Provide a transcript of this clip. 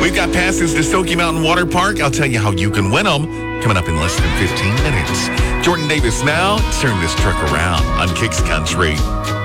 We've got passes to Smoky Mountain Water Park. I'll tell you how you can win them coming up in less than 15 minutes. Jordan Davis now. Turn this truck around on Kicks Country.